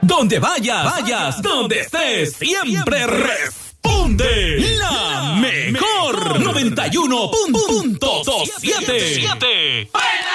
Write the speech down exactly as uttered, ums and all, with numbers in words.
Donde vayas, vayas, donde estés, siempre responde la mejor noventa y uno punto siete.